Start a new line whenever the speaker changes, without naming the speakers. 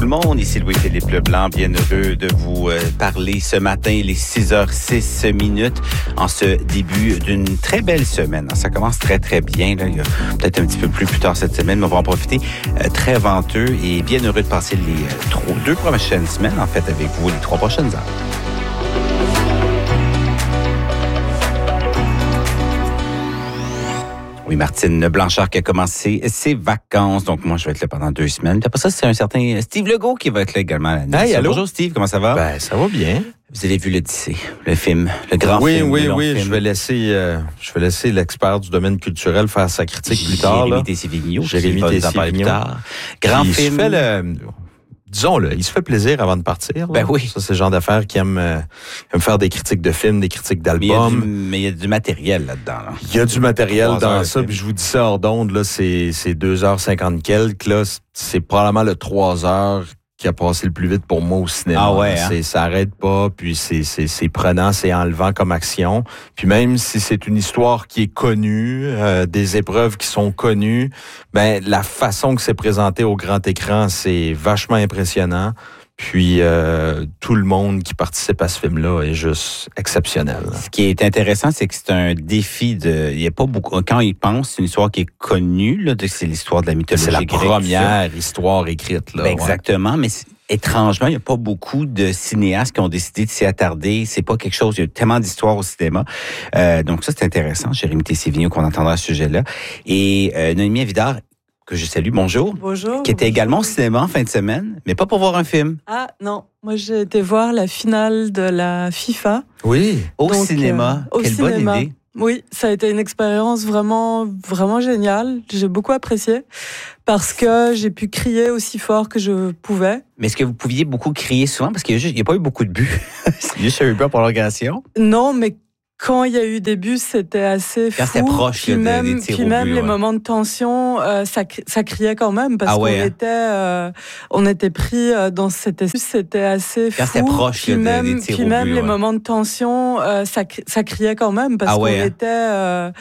monde, ici Louis-Philippe Leblanc, bien heureux de vous parler ce matin, les 6h06 en ce début d'une très belle semaine. Ça commence très très bien, là. Il y a peut-être un petit peu plus tard cette semaine, mais on va en profiter. Très venteux et bien heureux de passer les 2 prochaines semaines, en fait, avec vous, les 3 prochaines heures. Oui, Martine Blanchard qui a commencé ses vacances. Donc, moi, je vais être là pendant 2 semaines. Puis après ça, c'est un certain Steve Legault qui va être là également l'année.
Hey, allô?
Bonjour, Steve. Comment ça va?
Ben, ça va bien.
Vous avez vu l'Odyssée, le film, le grand film.
Oui.
Film.
Je vais laisser l'expert du domaine culturel faire sa critique plus tard.
Jérémy Tessé-Vigneault.
Jérémy Tessé-Vigneault.
Grand
il
film.
Se fait disons-le, il se fait plaisir avant de partir. Là.
Ben oui.
Ça, c'est le genre d'affaires qui aime faire des critiques de films, des critiques d'albums.
Mais il y a du matériel là-dedans. Là.
Il y a du matériel dans ça, puis je vous dis ça hors d'onde, là, c'est 2h50 quelques, là, c'est probablement le 3h qui a passé le plus vite pour moi au cinéma.
Ah ouais, hein?
Ça arrête pas, puis c'est prenant, c'est enlevant comme action. Puis même si c'est une histoire qui est connue, des épreuves qui sont connues, ben la façon que c'est présenté au grand écran, c'est vachement impressionnant. Puis tout le monde qui participe à ce film-là est juste exceptionnel.
Ce qui est intéressant, c'est que c'est un défi de. Il y a pas beaucoup. Quand ils pensent, c'est une histoire qui est connue. Là, c'est l'histoire de la mythologie
grecque. C'est la
grecque,
première histoire écrite. Là,
ben, exactement, mais étrangement, il n'y a pas beaucoup de cinéastes qui ont décidé de s'y attarder. C'est pas quelque chose. Il y a tellement d'histoires au cinéma. Donc ça, c'est intéressant. Jérémy Tessé-Vigneault qu'on entendra à ce sujet-là. Et Noémie Avidard, que je salue, bonjour.
Bonjour.
Qui était également au cinéma en fin de semaine, mais pas pour voir un film.
Ah non, moi j'ai été voir la finale de la FIFA.
Oui.
Au cinéma. Quelle bonne idée.
Oui, ça a été une expérience vraiment, vraiment géniale. J'ai beaucoup apprécié parce que j'ai pu crier aussi fort que je pouvais.
Mais est-ce que vous pouviez beaucoup crier souvent? Parce qu'il n'y a pas eu beaucoup de buts. C'est juste eu en prolongation.
Non, mais quand il y a eu des buts, c'était assez fou.
Quand c'était proche,
puis même, des tirs puis même les moments de tension, ça criait quand même parce qu'on était pris dans cette espèce. C'était assez fou.
Quand c'était proche,
puis même les moments de tension, ça criait quand même parce qu'on était